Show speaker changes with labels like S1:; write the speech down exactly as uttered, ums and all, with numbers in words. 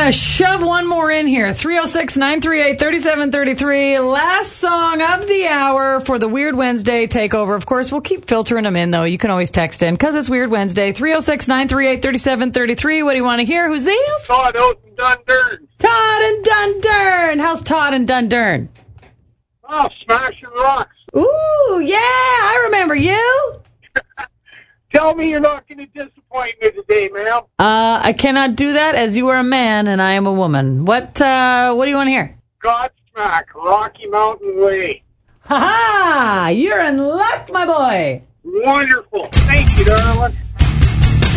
S1: going to shove one more in here. three oh six, nine three eight, three seven three three. Last song of the hour for the Weird Wednesday takeover. Of course, we'll keep filtering them in, though. You can always text in because it's Weird Wednesday. three oh six, nine three eight, three seven three three. What do you want to hear? Who's this?
S2: Todd out in Dundurn.
S1: Todd and Dundurn. How's Todd and Dundurn?
S2: Oh, smashing rocks.
S1: Ooh, yeah, I remember you.
S2: Tell me you're not going to disappoint me today, ma'am.
S1: Uh, I cannot do that as you are a man and I am a woman. What, uh, what do you want to hear?
S2: Godsmack, Rocky Mountain Way.
S1: Ha ha! You're in luck, my boy.
S2: Wonderful. Thank you, darling.